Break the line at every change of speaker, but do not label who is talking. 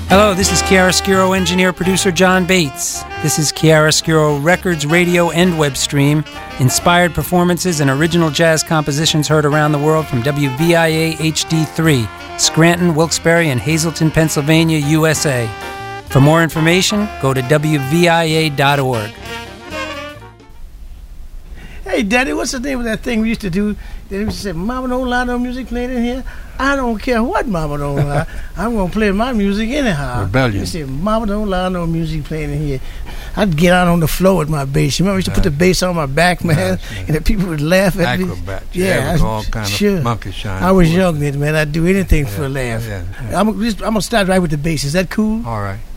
Hello, this is Chiaroscuro engineer producer John Bates. This is Chiaroscuro Records radio and web stream. Inspired performances and original jazz compositions heard around the world from WVIA HD3, Scranton, Wilkes-Barre, and Hazleton, Pennsylvania, USA. For more information, go to WVIA.org.
Hey, Daddy, what's the name of that thing we used to do? They used to say, Mama don't lie, no music playing in here. I don't care what Mama don't lie. I'm going to play my music anyhow.
Rebellion.
They said, Mama don't lie, no music playing in here. I'd get out on the floor with my bass. You remember I used to put the bass on my back, man, and the people would laugh at me.
Acrobat.
Yeah,
all kind of monkey shine.
I was young then, man. I'd do anything for a laugh.
Yeah.
I'm going to start right with the bass. Is that cool?
All right.